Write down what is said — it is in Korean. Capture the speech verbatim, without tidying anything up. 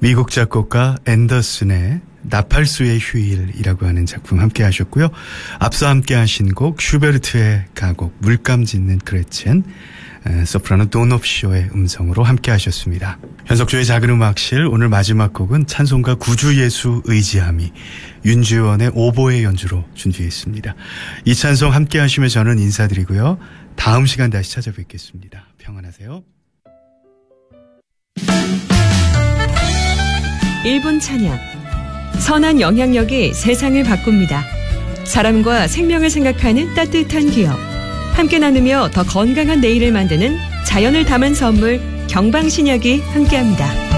미국 작곡가 앤더슨의 나팔수의 휴일이라고 하는 작품 함께 하셨고요. 앞서 함께 하신 곡 슈베르트의 가곡 물감 짓는 그레첸, 소프라노 도노프쇼의 음성으로 함께 하셨습니다. 현석조의 작은 음악실, 오늘 마지막 곡은 찬송가 구주예수 의지함이 윤주원의 오보의 연주로 준비했습니다. 이 찬송 함께 하시며 저는 인사드리고요. 다음 시간 다시 찾아뵙겠습니다. 평안하세요. 일 분 찬양. 선한 영향력이 세상을 바꿉니다. 사람과 생명을 생각하는 따뜻한 기업. 함께 나누며 더 건강한 내일을 만드는 자연을 담은 선물 경방신약이 함께합니다.